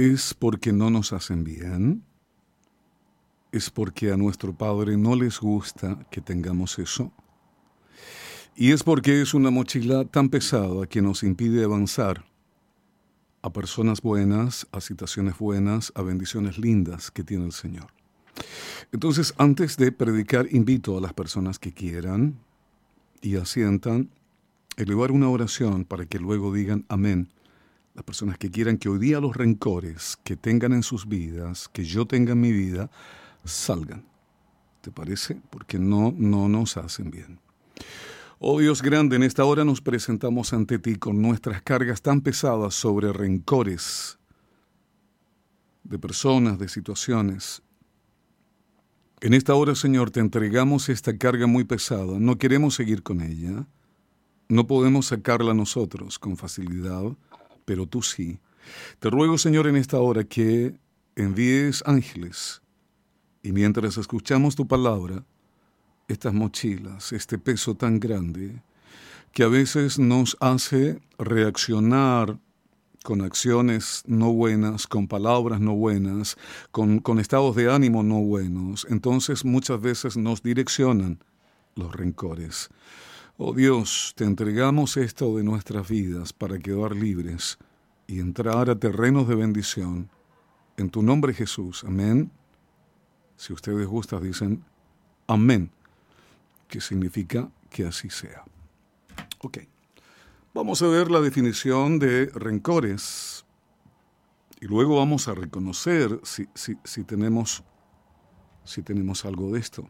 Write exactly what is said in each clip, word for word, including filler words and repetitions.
¿Es porque no nos hacen bien? ¿Es porque a nuestro Padre no les gusta que tengamos eso? Y es porque es una mochila tan pesada que nos impide avanzar a personas buenas, a situaciones buenas, a bendiciones lindas que tiene el Señor. Entonces, antes de predicar, invito a las personas que quieran y asientan, elevar una oración para que luego digan amén. Las personas que quieran que hoy día los rencores que tengan en sus vidas, que yo tenga en mi vida, salgan. ¿Te parece? Porque no, no nos hacen bien. Oh Dios grande, en esta hora nos presentamos ante ti con nuestras cargas tan pesadas sobre rencores de personas, de situaciones. En esta hora, Señor, te entregamos esta carga muy pesada. No queremos seguir con ella. No podemos sacarla nosotros con facilidad, pero tú sí. Te ruego, Señor, en esta hora que envíes ángeles y mientras escuchamos tu palabra, estas mochilas, este peso tan grande que a veces nos hace reaccionar con acciones no buenas, con palabras no buenas, con, con estados de ánimo no buenos, entonces muchas veces nos direccionan los rencores. Oh Dios, te entregamos esto de nuestras vidas para quedar libres y entrar a terrenos de bendición. En tu nombre, Jesús. Amén. Si ustedes gustan, dicen amén, que significa que así sea. Ok. Vamos a ver la definición de rencores y luego vamos a reconocer si, si, si, tenemos, si tenemos algo de esto.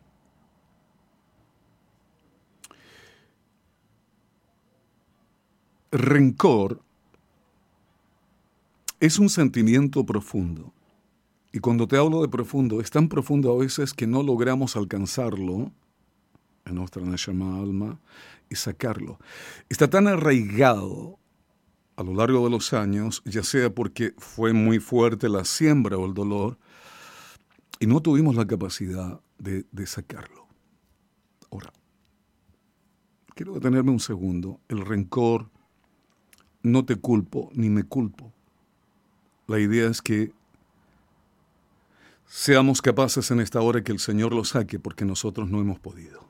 Rencor es un sentimiento profundo. Y cuando te hablo de profundo, es tan profundo a veces que no logramos alcanzarlo en nuestra neshama alma y sacarlo. Está tan arraigado a lo largo de los años, ya sea porque fue muy fuerte la siembra o el dolor, y no tuvimos la capacidad de, de sacarlo. Ahora, quiero detenerme un segundo. El rencor, no te culpo ni me culpo. La idea es que seamos capaces en esta hora que el Señor lo saque porque nosotros no hemos podido.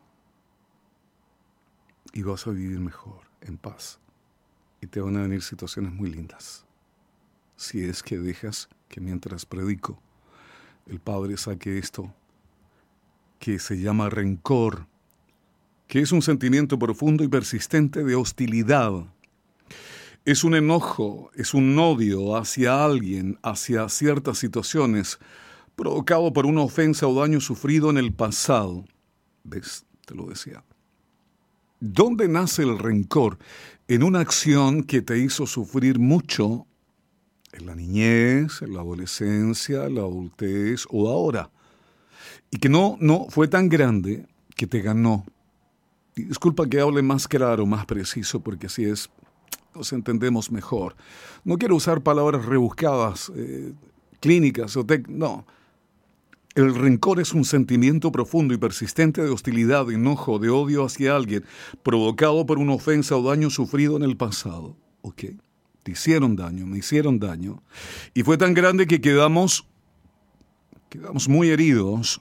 Y vas a vivir mejor, en paz. Y te van a venir situaciones muy lindas. Si es que dejas que mientras predico, el Padre saque esto que se llama rencor, que es un sentimiento profundo y persistente de hostilidad. Es un enojo, es un odio hacia alguien, hacia ciertas situaciones, provocado por una ofensa o daño sufrido en el pasado. ¿Ves? Te lo decía. ¿Dónde nace el rencor? En una acción que te hizo sufrir mucho en la niñez, en la adolescencia, en la adultez o ahora. Y que no, no fue tan grande que te ganó. Y disculpa que hable más claro, más preciso, porque así es, nos entendemos mejor. No quiero usar palabras rebuscadas, eh, clínicas o tec... No. El rencor es un sentimiento profundo y persistente de hostilidad, de enojo, de odio hacia alguien, provocado por una ofensa o daño sufrido en el pasado. ¿Ok? Te hicieron daño, me hicieron daño. Y fue tan grande que quedamos, quedamos muy heridos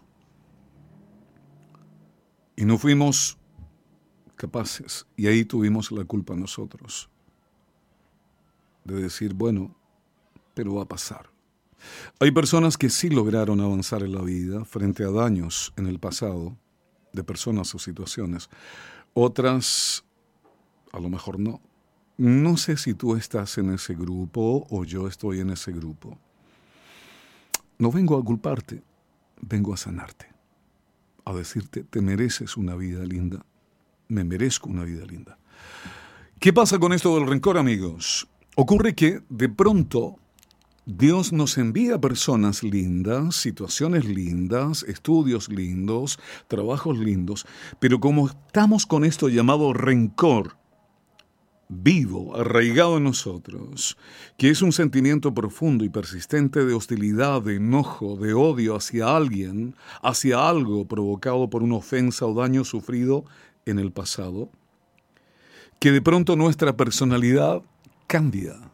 y no fuimos capaces. Y ahí tuvimos la culpa nosotros de decir, bueno, pero va a pasar. Hay personas que sí lograron avanzar en la vida frente a daños en el pasado de personas o situaciones. Otras, a lo mejor no. No sé si tú estás en ese grupo o yo estoy en ese grupo. No vengo a culparte, vengo a sanarte. A decirte, te mereces una vida linda. Me merezco una vida linda. ¿Qué pasa con esto del rencor, amigos? Ocurre que de pronto Dios nos envía personas lindas, situaciones lindas, estudios lindos, trabajos lindos, pero como estamos con esto llamado rencor, vivo, arraigado en nosotros, que es un sentimiento profundo y persistente de hostilidad, de enojo, de odio hacia alguien, hacia algo provocado por una ofensa o daño sufrido en el pasado, que de pronto nuestra personalidad cambia.